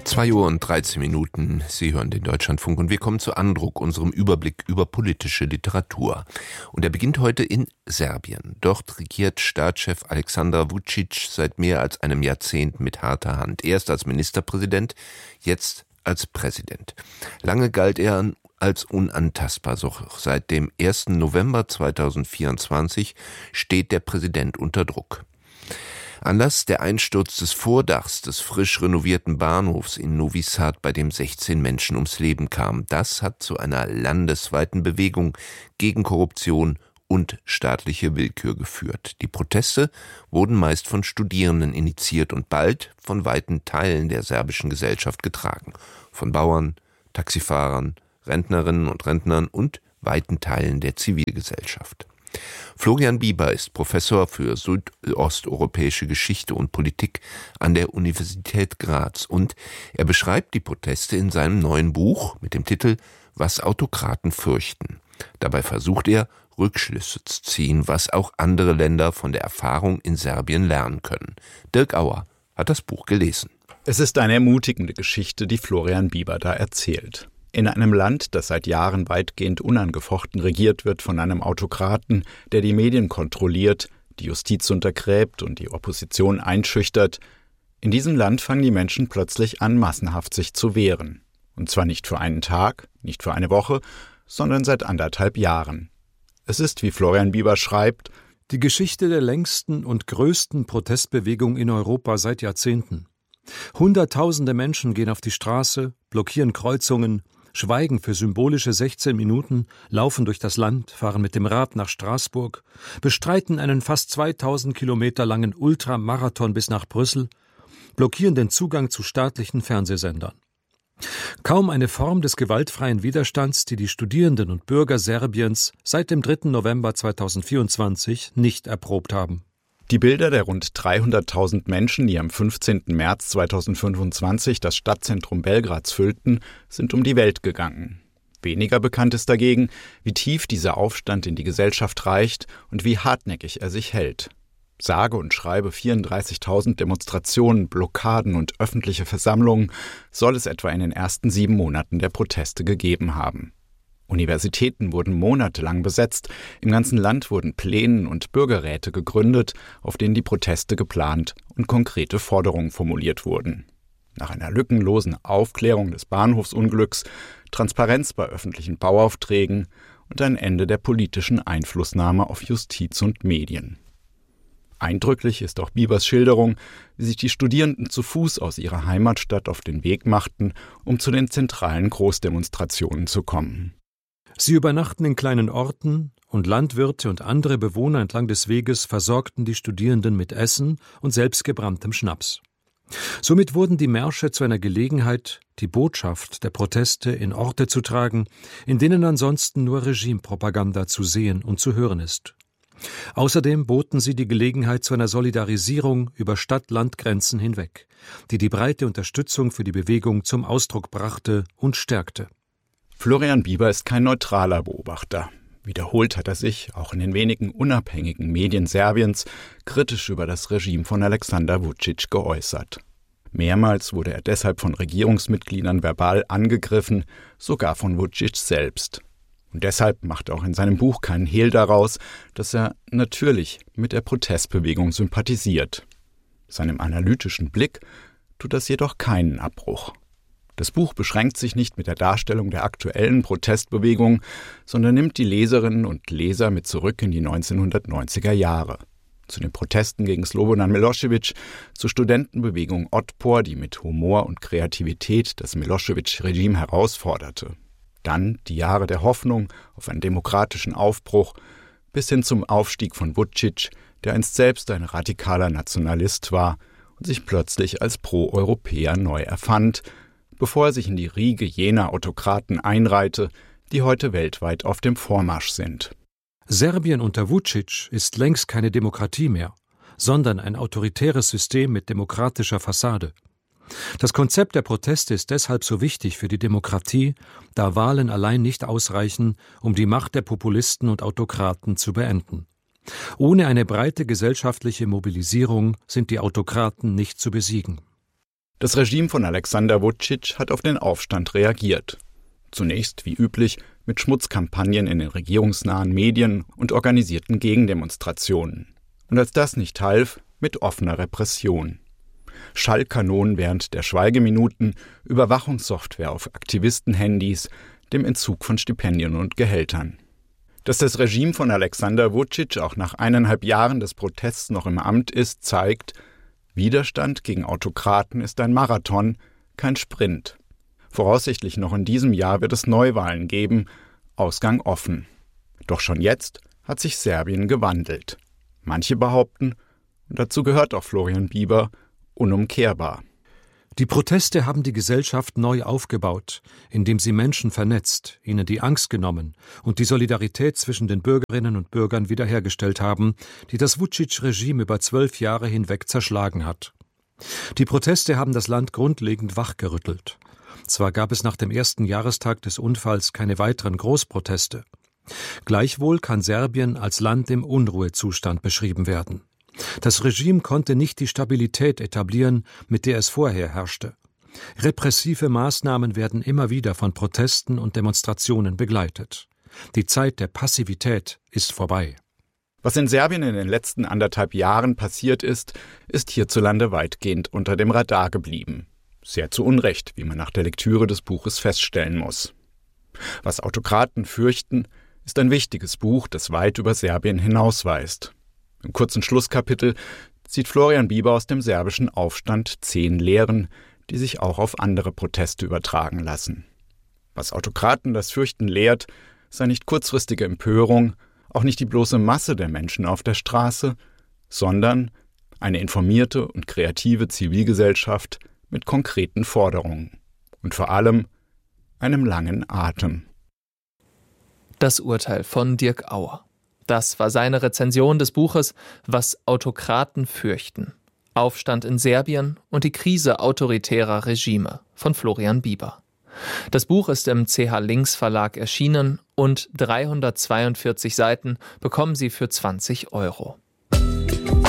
2:13 Uhr. Sie hören den Deutschlandfunk und wir kommen zu Andruck, unserem Überblick über politische Literatur. Und er beginnt heute in Serbien. Dort regiert Staatschef Aleksandar Vučić seit mehr als einem Jahrzehnt mit harter Hand. Erst als Ministerpräsident, jetzt als Präsident. Lange galt er als unantastbar, doch seit dem 1. November 2024 steht der Präsident unter Druck. Anlass der Einsturz des Vordachs des frisch renovierten Bahnhofs in Novi Sad, bei dem 16 Menschen ums Leben kamen. Das hat zu einer landesweiten Bewegung gegen Korruption und staatliche Willkür geführt. Die Proteste wurden meist von Studierenden initiiert und bald von weiten Teilen der serbischen Gesellschaft getragen. Von Bauern, Taxifahrern, Rentnerinnen und Rentnern und weiten Teilen der Zivilgesellschaft. Florian Bieber ist Professor für südosteuropäische Geschichte und Politik an der Universität Graz und er beschreibt die Proteste in seinem neuen Buch mit dem Titel »Was Autokraten fürchten«. Dabei versucht er, Rückschlüsse zu ziehen, was auch andere Länder von der Erfahrung in Serbien lernen können. Dirk Auer hat das Buch gelesen. Es ist eine ermutigende Geschichte, die Florian Bieber da erzählt. In einem Land, das seit Jahren weitgehend unangefochten regiert wird von einem Autokraten, der die Medien kontrolliert, die Justiz untergräbt und die Opposition einschüchtert, in diesem Land fangen die Menschen plötzlich an, massenhaft sich zu wehren. Und zwar nicht für einen Tag, nicht für eine Woche, sondern seit 1,5 Jahren. Es ist, wie Florian Bieber schreibt, die Geschichte der längsten und größten Protestbewegung in Europa seit Jahrzehnten. Hunderttausende Menschen gehen auf die Straße, blockieren Kreuzungen, schweigen für symbolische 16 Minuten, laufen durch das Land, fahren mit dem Rad nach Straßburg, bestreiten einen fast 2000 Kilometer langen Ultramarathon bis nach Brüssel, blockieren den Zugang zu staatlichen Fernsehsendern. Kaum eine Form des gewaltfreien Widerstands, die die Studierenden und Bürger Serbiens seit dem 3. November 2024 nicht erprobt haben. Die Bilder der rund 300.000 Menschen, die am 15. März 2025 das Stadtzentrum Belgrads füllten, sind um die Welt gegangen. Weniger bekannt ist dagegen, wie tief dieser Aufstand in die Gesellschaft reicht und wie hartnäckig er sich hält. Sage und schreibe 34.000 Demonstrationen, Blockaden und öffentliche Versammlungen soll es etwa in den ersten 7 Monaten der Proteste gegeben haben. Universitäten wurden monatelang besetzt, im ganzen Land wurden Pläne und Bürgerräte gegründet, auf denen die Proteste geplant und konkrete Forderungen formuliert wurden. Nach einer lückenlosen Aufklärung des Bahnhofsunglücks, Transparenz bei öffentlichen Bauaufträgen und ein Ende der politischen Einflussnahme auf Justiz und Medien. Eindrücklich ist auch Biebers Schilderung, wie sich die Studierenden zu Fuß aus ihrer Heimatstadt auf den Weg machten, um zu den zentralen Großdemonstrationen zu kommen. Sie übernachten in kleinen Orten und Landwirte und andere Bewohner entlang des Weges versorgten die Studierenden mit Essen und selbstgebranntem Schnaps. Somit wurden die Märsche zu einer Gelegenheit, die Botschaft der Proteste in Orte zu tragen, in denen ansonsten nur Regimepropaganda zu sehen und zu hören ist. Außerdem boten sie die Gelegenheit zu einer Solidarisierung über Stadt-Land-Grenzen hinweg, die die breite Unterstützung für die Bewegung zum Ausdruck brachte und stärkte. Florian Bieber ist kein neutraler Beobachter. Wiederholt hat er sich, auch in den wenigen unabhängigen Medien Serbiens, kritisch über das Regime von Aleksandar Vučić geäußert. Mehrmals wurde er deshalb von Regierungsmitgliedern verbal angegriffen, sogar von Vučić selbst. Und deshalb macht er auch in seinem Buch keinen Hehl daraus, dass er natürlich mit der Protestbewegung sympathisiert. Seinem analytischen Blick tut das jedoch keinen Abbruch. Das Buch beschränkt sich nicht mit der Darstellung der aktuellen Protestbewegung, sondern nimmt die Leserinnen und Leser mit zurück in die 1990er Jahre. Zu den Protesten gegen Slobodan Milošević, zur Studentenbewegung Otpor, die mit Humor und Kreativität das Milošević-Regime herausforderte. Dann die Jahre der Hoffnung auf einen demokratischen Aufbruch, bis hin zum Aufstieg von Vučić, der einst selbst ein radikaler Nationalist war und sich plötzlich als Pro-Europäer neu erfand, bevor er sich in die Riege jener Autokraten einreihte, die heute weltweit auf dem Vormarsch sind. Serbien unter Vučić ist längst keine Demokratie mehr, sondern ein autoritäres System mit demokratischer Fassade. Das Konzept der Proteste ist deshalb so wichtig für die Demokratie, da Wahlen allein nicht ausreichen, um die Macht der Populisten und Autokraten zu beenden. Ohne eine breite gesellschaftliche Mobilisierung sind die Autokraten nicht zu besiegen. Das Regime von Aleksandar Vučić hat auf den Aufstand reagiert. Zunächst, wie üblich, mit Schmutzkampagnen in den regierungsnahen Medien und organisierten Gegendemonstrationen. Und als das nicht half, mit offener Repression. Schallkanonen während der Schweigeminuten, Überwachungssoftware auf Aktivistenhandys, dem Entzug von Stipendien und Gehältern. Dass das Regime von Aleksandar Vučić auch nach 1,5 Jahren des Protests noch im Amt ist, zeigt, Widerstand gegen Autokraten ist ein Marathon, kein Sprint. Voraussichtlich noch in diesem Jahr wird es Neuwahlen geben, Ausgang offen. Doch schon jetzt hat sich Serbien gewandelt. Manche behaupten, und dazu gehört auch Florian Bieber, unumkehrbar. Die Proteste haben die Gesellschaft neu aufgebaut, indem sie Menschen vernetzt, ihnen die Angst genommen und die Solidarität zwischen den Bürgerinnen und Bürgern wiederhergestellt haben, die das Vučić-Regime über 12 Jahre hinweg zerschlagen hat. Die Proteste haben das Land grundlegend wachgerüttelt. Zwar gab es nach dem ersten Jahrestag des Unfalls keine weiteren Großproteste. Gleichwohl kann Serbien als Land im Unruhezustand beschrieben werden. Das Regime konnte nicht die Stabilität etablieren, mit der es vorher herrschte. Repressive Maßnahmen werden immer wieder von Protesten und Demonstrationen begleitet. Die Zeit der Passivität ist vorbei. Was in Serbien in den letzten 1,5 Jahren passiert ist, ist hierzulande weitgehend unter dem Radar geblieben. Sehr zu Unrecht, wie man nach der Lektüre des Buches feststellen muss. Was Autokraten fürchten, ist ein wichtiges Buch, das weit über Serbien hinausweist. Im kurzen Schlusskapitel zieht Florian Bieber aus dem serbischen Aufstand 10 Lehren, die sich auch auf andere Proteste übertragen lassen. Was Autokraten das Fürchten lehrt, sei nicht kurzfristige Empörung, auch nicht die bloße Masse der Menschen auf der Straße, sondern eine informierte und kreative Zivilgesellschaft mit konkreten Forderungen und vor allem einem langen Atem. Das Urteil von Dirk Auer. Das war seine Rezension des Buches »Was Autokraten fürchten. Aufstand in Serbien und die Krise autoritärer Regime« von Florian Bieber. Das Buch ist im CH Links Verlag erschienen und 342 Seiten bekommen Sie für 20 €.